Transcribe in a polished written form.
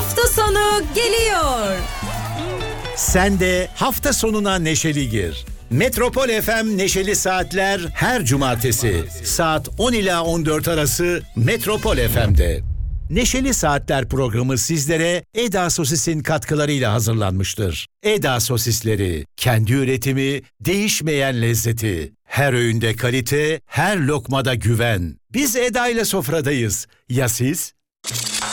Hafta sonu geliyor. Sen de hafta sonuna neşeli gir. Metropol FM Neşeli Saatler her cumartesi saat 10 ila 14 arası Metropol FM'de. Neşeli Saatler programı sizlere Eda Sosis'in katkılarıyla hazırlanmıştır. Eda Sosisleri, kendi üretimi, değişmeyen lezzeti. Her öğünde kalite, her lokmada güven. Biz Eda ile sofradayız. Ya siz?